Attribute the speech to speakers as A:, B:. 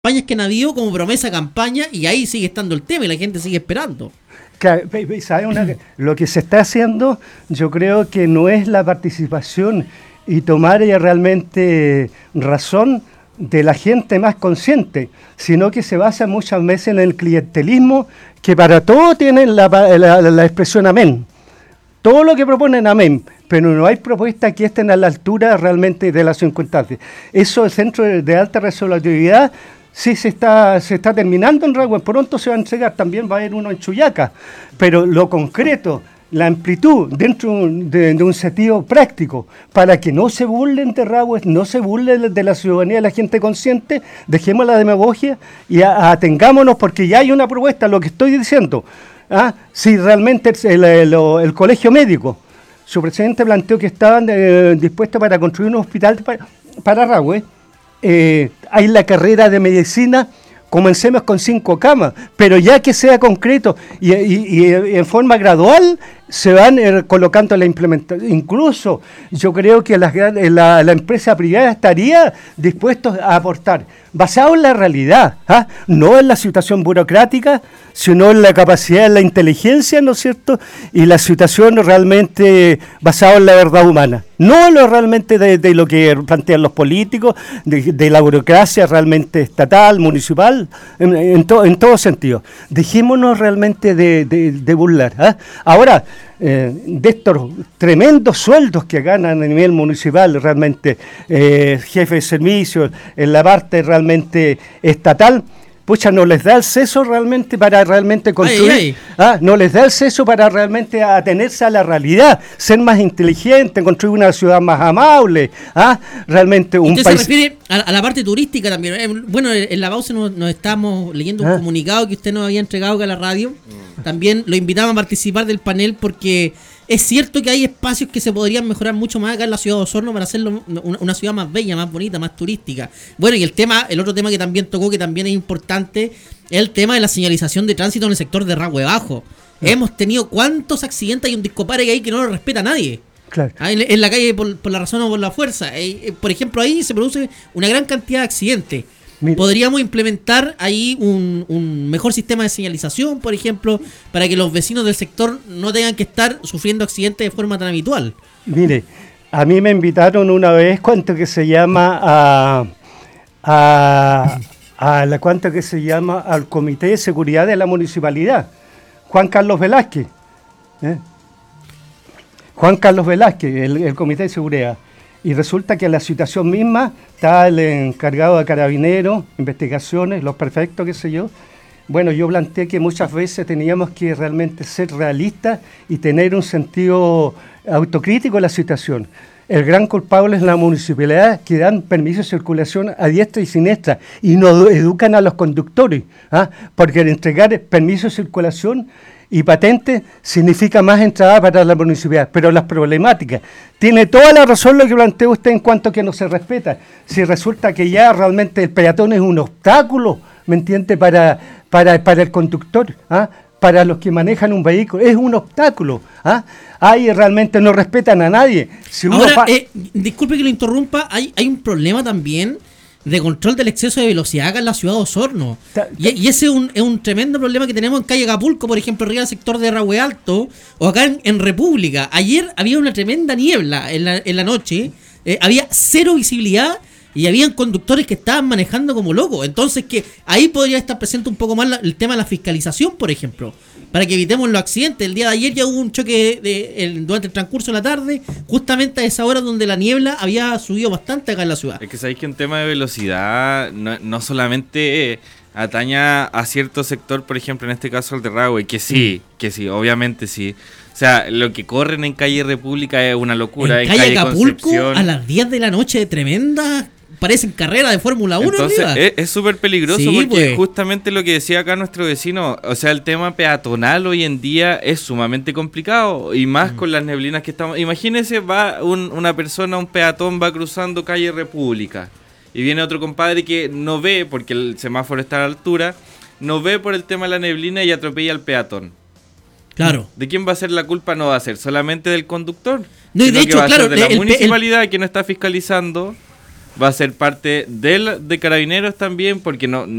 A: campañas que han habido como promesa de campaña, y ahí sigue estando el tema y la gente sigue esperando.
B: ¿Sabe lo que se está haciendo? Yo creo que no es la participación y tomar realmente razón de la gente más consciente, sino que se basa muchas veces en el clientelismo, que para todo tienen la expresión amén. Todo lo que proponen amén, pero no hay propuestas que estén a la altura realmente de las circunstancias. Eso, el centro de alta resolutividad, sí se está terminando en Rahue, pronto se va a entregar, también va a haber uno en Chuyaca, pero lo concreto, la amplitud dentro de un sentido práctico, para que no se burlen de Rahue, no se burlen de la ciudadanía, de la gente consciente, dejemos la demagogia y atengámonos, porque ya hay una propuesta, lo que estoy diciendo. Si realmente el colegio médico, su presidente planteó que estaban dispuestos para construir un hospital para Rahue. Hay la carrera de medicina, comencemos con 5 camas, pero ya que sea concreto y en forma gradual se van colocando la implementación. Incluso yo creo que la empresa privada estaría dispuesta a aportar, basado en la realidad, no en la situación burocrática, sino en la capacidad, en la inteligencia, ¿no es cierto? Y la situación realmente basada en la verdad humana. No realmente de lo que plantean los políticos, de la burocracia realmente estatal, municipal, en todo sentido. Dejémonos realmente de burlar. Ahora, de estos tremendos sueldos que ganan a nivel municipal, realmente jefes de servicios, en la parte realmente estatal, pucha, no les da el seso realmente para realmente construir, no les da el seso para realmente atenerse a la realidad, ser más inteligente, construir una ciudad más amable, realmente un
A: país.
B: ¿Usted
A: se refiere a la parte turística también? Bueno, en la pausa nos estábamos leyendo un comunicado que usted nos había entregado acá a la radio. También lo invitamos a participar del panel, porque es cierto que hay espacios que se podrían mejorar mucho más acá en la ciudad de Osorno para hacerlo una ciudad más bella, más bonita, más turística. Bueno, y el otro tema que también tocó, que también es importante, es el tema de la señalización de tránsito en el sector de Rahue Bajo. Hemos tenido cuántos accidentes, hay un discopare que hay que no lo respeta nadie. Claro. En la calle por la razón o por la fuerza. Por ejemplo, ahí se produce una gran cantidad de accidentes. Mire, podríamos implementar ahí un mejor sistema de señalización, por ejemplo, para que los vecinos del sector no tengan que estar sufriendo accidentes de forma tan habitual.
B: Mire, a mí me invitaron una vez, cuánto que se llama al Comité de Seguridad de la Municipalidad, Juan Carlos Velázquez, el Comité de Seguridad. Y resulta que la situación misma está el encargado de Carabineros, investigaciones, los prefectos, qué sé yo. Bueno, yo planteé que muchas veces teníamos que realmente ser realistas y tener un sentido autocrítico de la situación. El gran culpable es la municipalidad, que dan permiso de circulación a diestra y siniestra y no educan a los conductores, porque al entregar permiso de circulación y patente significa más entrada para la municipalidad, pero las problemáticas. Tiene toda la razón lo que plantea usted en cuanto a que no se respeta. Si resulta que ya realmente el peatón es un obstáculo, ¿me entiende?, para el conductor, para los que manejan un vehículo, es un obstáculo. Ahí realmente no respetan a nadie.
A: Si ahora, disculpe que lo interrumpa, hay un problema también de control del exceso de velocidad acá en la ciudad de Osorno. Y ese es un tremendo problema que tenemos en calle Acapulco, por ejemplo, arriba del sector de Rahue Alto, o acá en República. Ayer había una tremenda niebla en la noche, había cero visibilidad y habían conductores que estaban manejando como locos. Entonces, que ahí podría estar presente un poco más el tema de la fiscalización, por ejemplo, para que evitemos los accidentes. El día de ayer ya hubo un choque durante el transcurso de la tarde, justamente a esa hora donde la niebla había subido bastante acá en la ciudad.
C: Es que sabéis que un tema de velocidad no solamente ataña a cierto sector, por ejemplo, en este caso el de Rahue, que sí, obviamente sí. O sea, lo que corren en calle República es una locura.
A: En calle Acapulco, Concepción, a las 10 de la noche, tremenda. Parecen carreras de Fórmula 1.
C: Entonces es súper peligroso, sí, porque justamente lo que decía acá nuestro vecino, o sea, el tema peatonal hoy en día es sumamente complicado, y más con las neblinas que estamos. Imagínese, va una persona, un peatón, va cruzando calle República y viene otro compadre que no ve, porque el semáforo está a la altura, no ve por el tema de la neblina y atropella al peatón.
A: Claro.
C: ¿De quién va a ser la culpa? No va a ser solamente del conductor,
A: no, y de hecho,
C: va
A: claro,
C: a ser de la municipalidad que no está fiscalizando. va a ser parte de Carabineros también, porque no